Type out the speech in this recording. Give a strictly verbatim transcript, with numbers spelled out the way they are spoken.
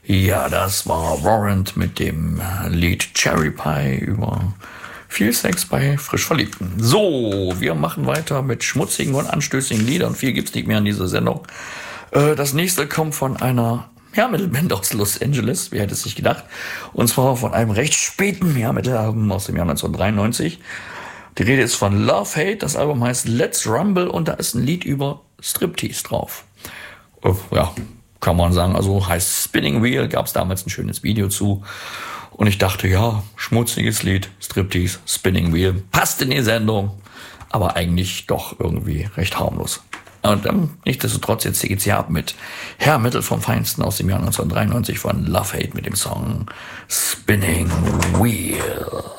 Ja, das war Warrant mit dem Lied Cherry Pie über viel Sex bei frisch Verliebten. So, wir machen weiter mit schmutzigen und anstößigen Liedern. Viel gibt's nicht mehr in dieser Sendung. Äh, das nächste kommt von einer Hair-Metal-Band aus Los Angeles. Wer hätte es sich gedacht? Und zwar von einem recht späten Hair-Metal-Album aus dem Jahr neunzehnhundertdreiundneunzig. Die Rede ist von Love Hate. Das Album heißt Let's Rumble und da ist ein Lied über Striptease drauf. Äh, ja, kann man sagen, also heißt Spinning Wheel, gab es damals ein schönes Video zu. Und ich dachte, ja, schmutziges Lied, Striptease, Spinning Wheel, passt in die Sendung, aber eigentlich doch irgendwie recht harmlos. Und ähm, nichtsdestotrotz, jetzt geht's hier ab mit Hair-Metal vom Feinsten aus dem Jahr neunzehnhundertdreiundneunzig von Love Hate mit dem Song Spinning Wheel.